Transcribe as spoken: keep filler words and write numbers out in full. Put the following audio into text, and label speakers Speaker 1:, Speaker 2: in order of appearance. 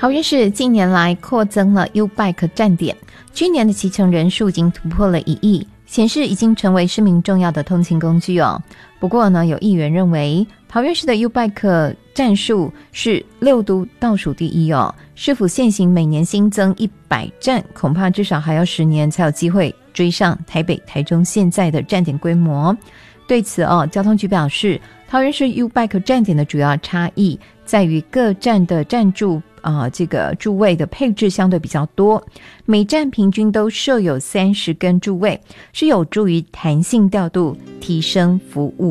Speaker 1: 桃园市近年来扩增了 U-Bike 站点，去年的骑乘人数已经突破了一亿，显示已经成为市民重要的通勤工具哦。不过呢，有议员认为桃园市的 U-Bike 站数是六都倒数第一哦，市府现行每年新增一百站，恐怕至少还要十年才有机会追上台北、台中现在的站点规模。对此哦，交通局表示，桃园市 U-Bike 站点的主要差异在于各站的站柱啊、呃，这个柱位的配置相对比较多，每站平均都设有三十根柱位，是有助于弹性调度，提升服务